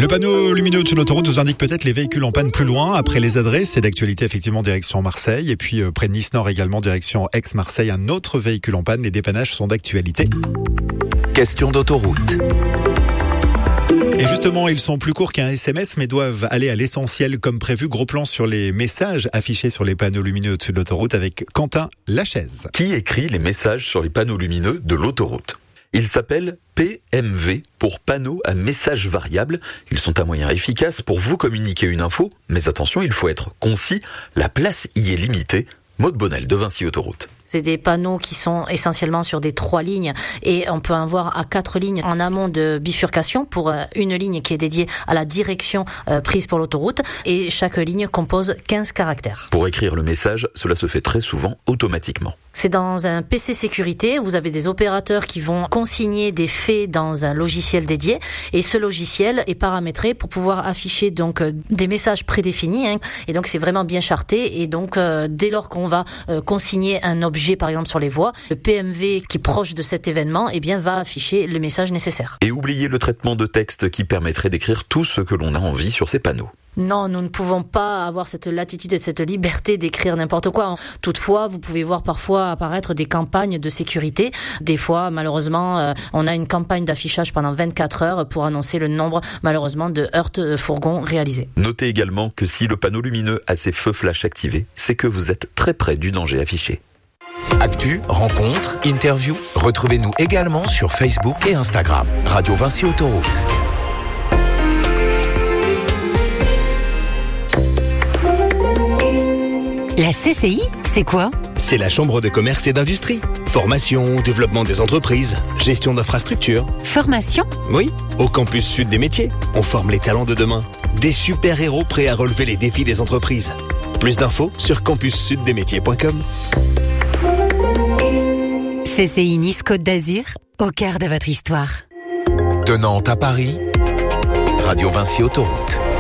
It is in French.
Le panneau lumineux au-dessus de l'autoroute vous indique peut-être les véhicules en panne plus loin. Après les adresses, c'est d'actualité effectivement direction Marseille. Et puis près de Nice Nord également direction Aix-Marseille, un autre véhicule en panne. Les dépannages sont d'actualité. Question d'autoroute. Et justement, ils sont plus courts qu'un SMS, mais doivent aller à l'essentiel comme prévu. Gros plan sur les messages affichés sur les panneaux lumineux au-dessus de l'autoroute avec Quentin Lachaise. Qui écrit les messages sur les panneaux lumineux de l'autoroute ? Il s'appelle PMV pour panneaux à messages variables. Ils sont un moyen efficace pour vous communiquer une info, mais attention, il faut être concis, la place y est limitée. Maud Bonnel de Vinci Autoroute. C'est des panneaux qui sont essentiellement sur des 3 lignes et on peut en voir à 4 lignes en amont de bifurcation pour une ligne qui est dédiée à la direction prise pour l'autoroute et chaque ligne compose 15 caractères. Pour écrire le message, cela se fait très souvent automatiquement. C'est dans un PC sécurité, vous avez des opérateurs qui vont consigner des faits dans un logiciel dédié et ce logiciel est paramétré pour pouvoir afficher donc des messages prédéfinis et donc c'est vraiment bien charté et donc dès lors qu'on va consigner un objet par exemple sur les voies, le PMV qui est proche de cet événement va afficher le message nécessaire. Et oubliez le traitement de texte qui permettrait d'écrire tout ce que l'on a envie sur ces panneaux. Non, nous ne pouvons pas avoir cette latitude et cette liberté d'écrire n'importe quoi. Toutefois, vous pouvez voir parfois apparaître des campagnes de sécurité. Des fois, malheureusement, on a une campagne d'affichage pendant 24 heures pour annoncer le nombre, malheureusement, de heurts de fourgons réalisés. Notez également que si le panneau lumineux a ses feux flash activés, c'est que vous êtes très près du danger affiché. Actu, rencontres, interviews, retrouvez-nous également sur Facebook et Instagram. Radio Vinci Autoroute. La CCI, c'est quoi ? C'est la Chambre de commerce et d'industrie. Formation, développement des entreprises, gestion d'infrastructures. Formation ? Oui, au campus sud des métiers. On forme les talents de demain. Des super-héros prêts à relever les défis des entreprises. Plus d'infos sur campussuddesmétiers.com. CCI Nice Côte d'Azur, au cœur de votre histoire. De Nantes à Paris, Radio Vinci Autoroute.